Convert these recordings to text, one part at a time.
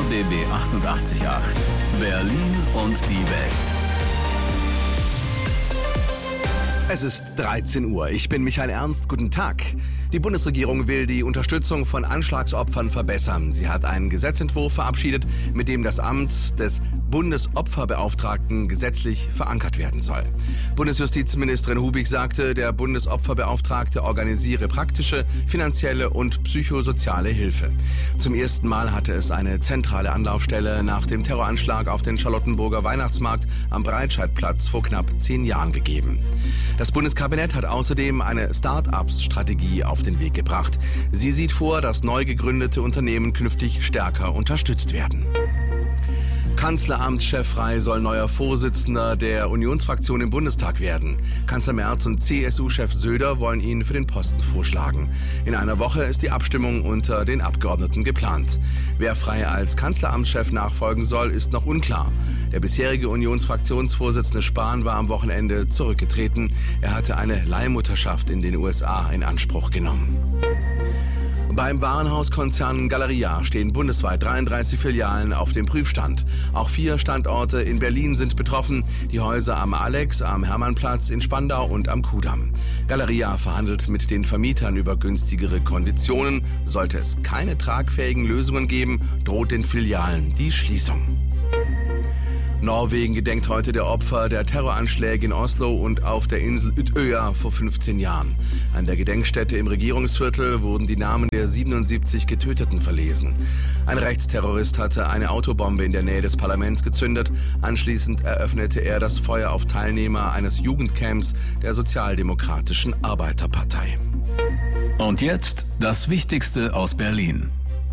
RBB 88.8. Berlin und die Welt. Es ist 13 Uhr. Ich bin Michael Ernst. Guten Tag. Die Bundesregierung will die Unterstützung von Anschlagsopfern verbessern. Sie hat einen Gesetzentwurf verabschiedet, mit dem das Amt des Bundesopferbeauftragten gesetzlich verankert werden soll. Bundesjustizministerin Hubig sagte, der Bundesopferbeauftragte organisiere praktische, finanzielle und psychosoziale Hilfe. Zum ersten Mal hatte es eine zentrale Anlaufstelle nach dem Terroranschlag auf den Charlottenburger Weihnachtsmarkt am Breitscheidplatz vor knapp 10 Jahren gegeben. Das Bundeskabinett hat außerdem eine Start-ups-Strategie auf den Weg gebracht. Sie sieht vor, dass neu gegründete Unternehmen künftig stärker unterstützt werden. Kanzleramtschef Frey soll neuer Vorsitzender der Unionsfraktion im Bundestag werden. Kanzler Merz und CSU-Chef Söder wollen ihn für den Posten vorschlagen. In einer Woche ist die Abstimmung unter den Abgeordneten geplant. Wer Frey als Kanzleramtschef nachfolgen soll, ist noch unklar. Der bisherige Unionsfraktionsvorsitzende Spahn war am Wochenende zurückgetreten. Er hatte eine Leihmutterschaft in den USA in Anspruch genommen. Beim Warenhauskonzern Galeria stehen bundesweit 33 Filialen auf dem Prüfstand. Auch 4 Standorte in Berlin sind betroffen. Die Häuser am Alex, am Hermannplatz, in Spandau und am Kudamm. Galeria verhandelt mit den Vermietern über günstigere Konditionen. Sollte es keine tragfähigen Lösungen geben, droht den Filialen die Schließung. Norwegen gedenkt heute der Opfer der Terroranschläge in Oslo und auf der Insel Utøya vor 15 Jahren. An der Gedenkstätte im Regierungsviertel wurden die Namen der 77 Getöteten verlesen. Ein Rechtsterrorist hatte eine Autobombe in der Nähe des Parlaments gezündet. Anschließend eröffnete er das Feuer auf Teilnehmer eines Jugendcamps der Sozialdemokratischen Arbeiterpartei. Und jetzt das Wichtigste aus Berlin.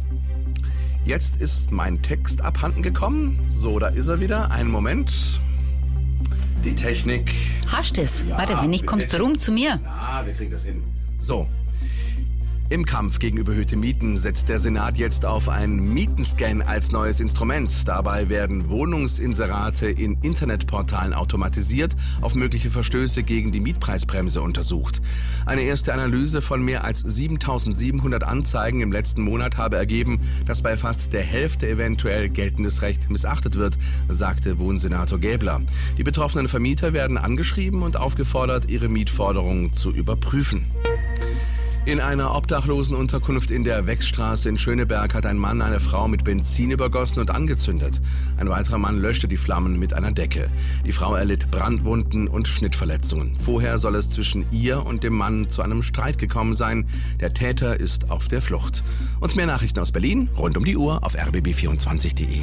Jetzt ist mein Text abhanden gekommen. So, da ist er wieder. Einen Moment. Die Technik. Hast es? Ja, warte, wenn nicht, kommst du rum zu mir. Ja, wir kriegen das hin. So. Im Kampf gegen überhöhte Mieten setzt der Senat jetzt auf einen Mietenscan als neues Instrument. Dabei werden Wohnungsinserate in Internetportalen automatisiert auf mögliche Verstöße gegen die Mietpreisbremse untersucht. Eine erste Analyse von mehr als 7.700 Anzeigen im letzten Monat habe ergeben, dass bei fast der Hälfte eventuell geltendes Recht missachtet wird, sagte Wohnsenator Gäbler. Die betroffenen Vermieter werden angeschrieben und aufgefordert, ihre Mietforderungen zu überprüfen. In einer Obdachlosenunterkunft in der Wechsstraße in Schöneberg hat ein Mann eine Frau mit Benzin übergossen und angezündet. Ein weiterer Mann löschte die Flammen mit einer Decke. Die Frau erlitt Brandwunden und Schnittverletzungen. Vorher soll es zwischen ihr und dem Mann zu einem Streit gekommen sein. Der Täter ist auf der Flucht. Und mehr Nachrichten aus Berlin rund um die Uhr auf rbb24.de.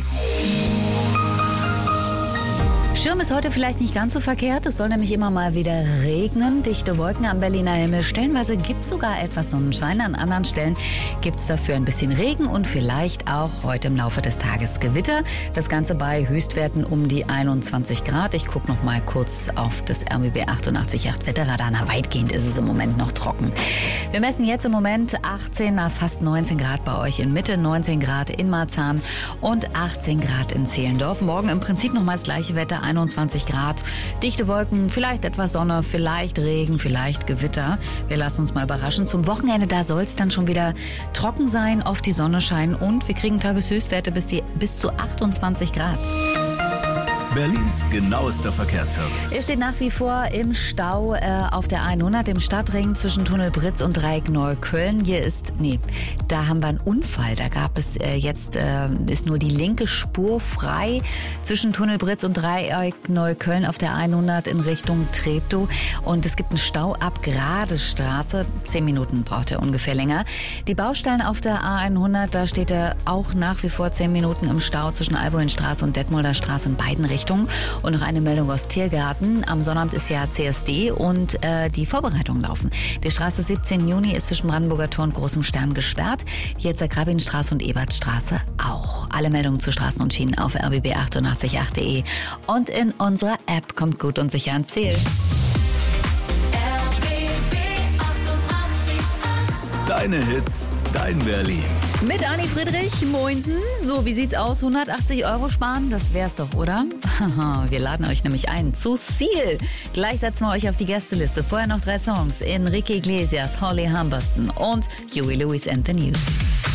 Schirm ist heute vielleicht nicht ganz so verkehrt. Es soll nämlich immer mal wieder regnen. Dichte Wolken am Berliner Himmel. Stellenweise gibt es sogar etwas Sonnenschein. An anderen Stellen gibt es dafür ein bisschen Regen und vielleicht auch heute im Laufe des Tages Gewitter. Das Ganze bei Höchstwerten um die 21 Grad. Ich gucke noch mal kurz auf das RBB 88.8 Wetterradar. Na, weitgehend ist es im Moment noch trocken. Wir messen jetzt im Moment 18, fast 19 Grad bei euch in Mitte, 19 Grad in Marzahn und 18 Grad in Zehlendorf. Morgen im Prinzip nochmal das gleiche Wetter. 21 Grad, dichte Wolken, vielleicht etwas Sonne, vielleicht Regen, vielleicht Gewitter. Wir lassen uns mal überraschen. Zum Wochenende, da soll es dann schon wieder trocken sein, oft die Sonne scheinen und wir kriegen Tageshöchstwerte bis zu 28 Grad. Berlins genauester Verkehrsservice. Er steht nach wie vor im Stau auf der 100 im Stadtring zwischen Tunnel Britz und Dreieck Neukölln. Da haben wir einen Unfall. Da gab es ist nur die linke Spur frei zwischen Tunnel Britz und Dreieck Neukölln auf der 100 in Richtung Treptow. Und es gibt einen Stau ab Gradestraße. 10 Minuten braucht er ungefähr länger. Die Baustellen auf der A100, da steht er auch nach wie vor 10 Minuten im Stau zwischen Alboinstraße und Detmolder Straße in beiden Richtungen. Und noch eine Meldung aus Tiergarten. Am Sonnabend ist ja CSD und die Vorbereitungen laufen. Die Straße 17. Juni ist zwischen Brandenburger Tor und Großem Stern gesperrt. Die Jetzer Grabinstraße und Ebertstraße auch. Alle Meldungen zu Straßen und Schienen auf rbb888.de und in unserer App. Kommt gut und sicher ans Ziel. Deine Hits, dein Berlin. Mit Anni Friedrich, moinsen. So, wie sieht's aus? 180 € sparen? Das wär's doch, oder? Wir laden euch nämlich ein zu Seal. Gleich setzen wir euch auf die Gästeliste. Vorher noch 3 Songs. Enrique Iglesias, Holly Humberstone und Huey Lewis and the News.